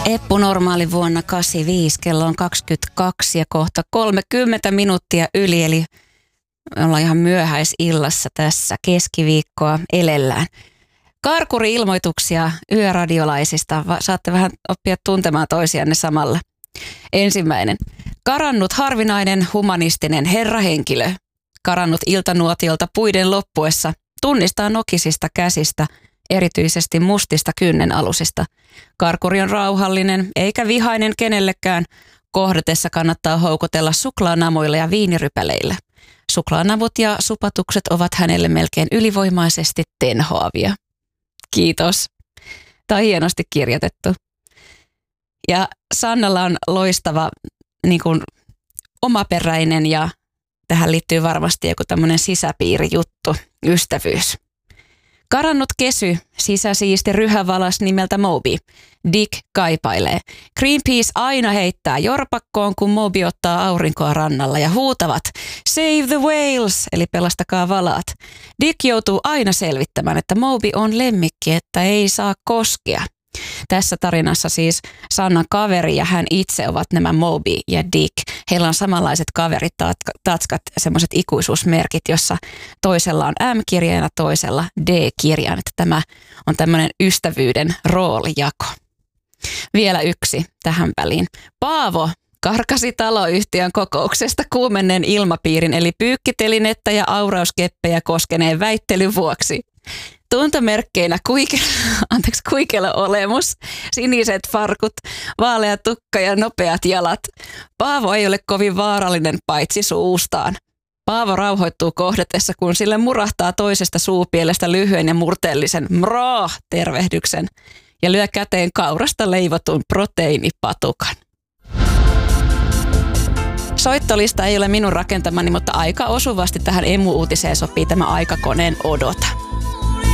Eppu Normaali vuonna 85, kello on 22 ja kohta 30 minuuttia yli, eli ollaan ihan myöhäisillassa tässä, keskiviikkoa elellään. Karkuri-ilmoituksia yöradiolaisista, saatte vähän oppia tuntemaan toisianne samalla. Ensimmäinen. Karannut harvinainen humanistinen herrahenkilö. Karannut iltanuotiolta puiden loppuessa, tunnistaa nokisista käsistä, erityisesti mustista kynnenalusista. Karkuri on rauhallinen eikä vihainen kenellekään. Kohdatessa kannattaa houkutella suklaanamuilla ja viinirypäleillä. Suklaanavut ja supatukset ovat hänelle melkein ylivoimaisesti tenhoavia. Kiitos. Tämä on hienosti kirjoitettu. Ja Sannalla on loistava niin kuin omaperäinen ja tähän liittyy varmasti joku tämmöinen sisäpiirijuttu, ystävyys. Karannut kesy, sisäsiisti ryhävalas nimeltä Moby. Dick kaipailee. Greenpeace aina heittää jorpakkoon, kun Moby ottaa aurinkoa rannalla ja huutavat Save the whales, eli pelastakaa valaat. Dick joutuu aina selvittämään, että Moby on lemmikki, että ei saa koskea. Tässä tarinassa siis Sannan kaveri ja hän itse ovat nämä Moby ja Dick. Heillä on samanlaiset kaverit, tatskat, semmoiset ikuisuusmerkit, jossa toisella on M-kirjain ja toisella D-kirjain. Että tämä on tämmöinen ystävyyden roolijako. Vielä yksi tähän väliin. Paavo karkasi taloyhtiön kokouksesta kuumenneen ilmapiirin eli pyykkitelinettä ja aurauskeppejä koskeneen väittelyn vuoksi. Tuntomerkkeinä kuikelo olemus, siniset farkut, vaalea tukka ja nopeat jalat. Paavo ei ole kovin vaarallinen paitsi suustaan. Paavo rauhoittuu kohdatessa, kun sille murahtaa toisesta suupielestä lyhyen ja murteellisen mraa-tervehdyksen ja lyö käteen kaurasta leivotun proteiinipatukan. Soittolista ei ole minun rakentamani, mutta aika osuvasti tähän emu-uutiseen sopii tämä aikakoneen odota.